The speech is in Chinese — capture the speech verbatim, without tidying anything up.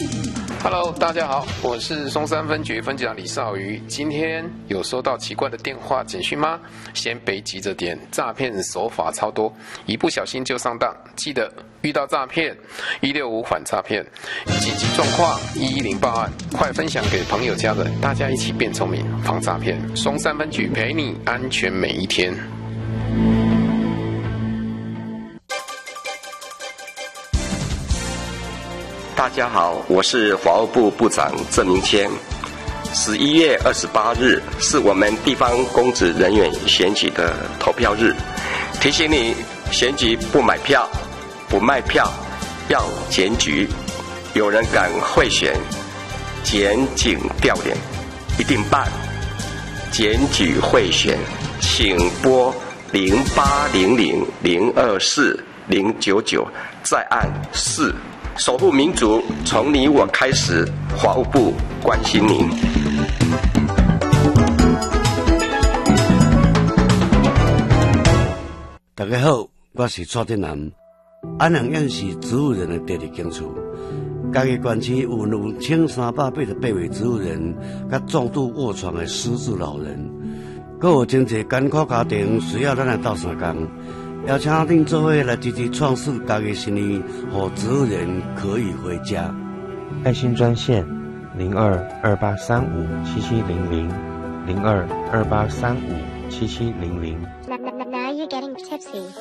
Hello， 大家好，我是松山分局分局长李少瑜。今天有收到奇怪的电话简讯吗？先别急着点，诈骗手法超多，一不小心就上当。记得遇到诈骗，一六五反诈骗，紧急状况一一零报案，快分享给朋友家人，大家一起变聪明，防诈骗。松山分局陪你安全每一天。 大家好，我是法务部部长郑明谦。十一月二十八日是我们地方公职人员选举的投票日，提醒你选举不买票、不卖票，要检举。有人敢贿选、检警调脸，一定办。检举贿选，请拨零八零零零二四零九九，再按四。守护民主，从你我开始。法务部关心您。 大家好，我是蔡振南。安阳县是植物人的第二警处，嘉义县区有两千三百八十八位植物人，甲重度卧床的失智老人，阁有真侪艰苦家庭需要咱来斗相共。邀请恁做伙来积极创设家己新年，让植物人可以回家。 爱心专线零二二八三五七七零零零二二八三五七七零零。Now you're getting tipsy.